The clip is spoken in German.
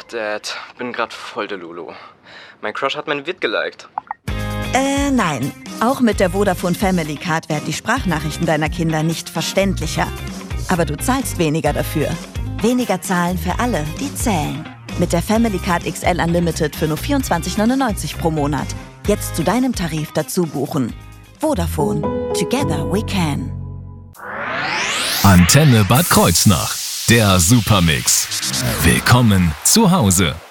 Dad, bin grad voll der Lulu. Mein Crush hat mein Vid geliked. Nein. Auch mit der Vodafone Family Card werden die Sprachnachrichten deiner Kinder nicht verständlicher. Aber du zahlst weniger dafür. Weniger zahlen für alle, die zählen. Mit der Family Card XL Unlimited für nur 24,99 pro Monat. Jetzt zu deinem Tarif dazu buchen. Vodafone. Together we can. Antenne Bad Kreuznach. Der Supermix. Willkommen zu Hause.